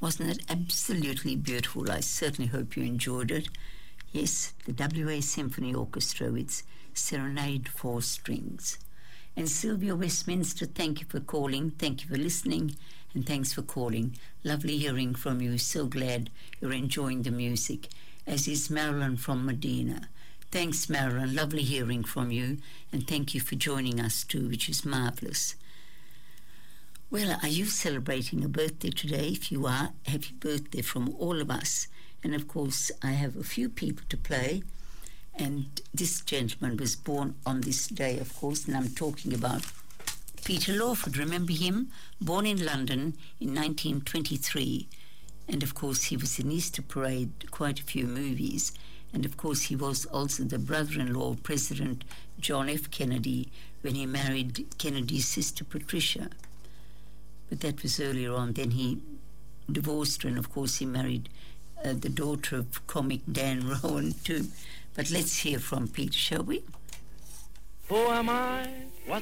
Wasn't it absolutely beautiful? I certainly hope you enjoyed it. Yes, the WA Symphony Orchestra with Serenade for Strings. And Sylvia Westminster, thank you for calling, thank you for listening, and thanks for calling. Lovely hearing from you. So glad you're enjoying the music, as is Marilyn from Medina. Thanks, Marilyn. Lovely hearing from you, and thank you for joining us too, which is marvellous. Well, are you celebrating a birthday today? If you are, happy birthday from all of us. And of course, I have a few people to play. And this gentleman was born on this day, of course, and I'm talking about Peter Lawford. Remember him? Born in London in 1923. And of course, he was in Easter Parade, quite a few movies. And of course, he was also the brother-in-law of President John F. Kennedy when he married Kennedy's sister Patricia. But that was earlier on. Then he divorced her, and of course, he married the daughter of comic Dan Rowan too. But let's hear from Peter, shall we? Who am I? What